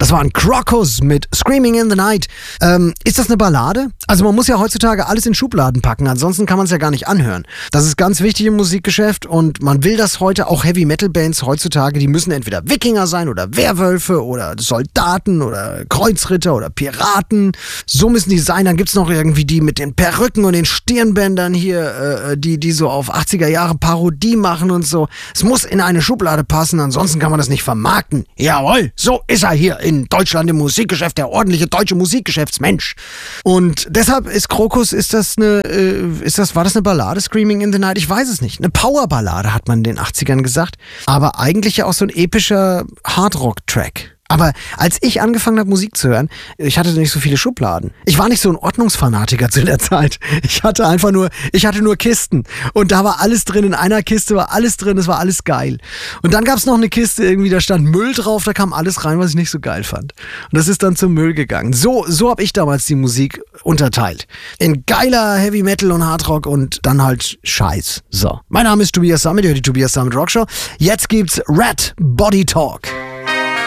Das war ein Krokus mit Screaming in the Night. Ist das eine Ballade? Also man muss ja heutzutage alles in Schubladen packen, ansonsten kann man es ja gar nicht anhören. Das ist ganz wichtig im Musikgeschäft und man will das heute, auch Heavy-Metal-Bands heutzutage, die müssen entweder Wikinger sein oder Werwölfe oder Soldaten oder Kreuzritter oder Piraten. So müssen die sein. Dann gibt's noch irgendwie die mit den Perücken und den Stirnbändern hier, die so auf 80er Jahre Parodie machen und so. Es muss in eine Schublade passen, ansonsten kann man das nicht vermarkten. Jawohl, so ist er hier in Deutschland im Musikgeschäft, der ordentliche deutsche Musikgeschäftsmensch. Und deshalb ist Krokus, war das eine Ballade, Screaming in the Night? Ich weiß es nicht. Eine Powerballade hat man in den 80ern gesagt, aber eigentlich ja auch so ein epischer Hardrock-Track. Aber als ich angefangen habe, Musik zu hören, ich hatte nicht so viele Schubladen. Ich war nicht so ein Ordnungsfanatiker zu der Zeit. Ich hatte nur Kisten. Und da war alles drin. In einer Kiste war alles drin. Es war alles geil. Und dann gab es noch eine Kiste, irgendwie, da stand Müll drauf. Da kam alles rein, was ich nicht so geil fand. Und das ist dann zum Müll gegangen. So habe ich damals die Musik unterteilt. In geiler Heavy Metal und Hardrock und dann halt Scheiß. So. Mein Name ist Tobias Sammet, ihr hört die Tobias Sammet Rockshow. Jetzt gibt's Rat Body Talk.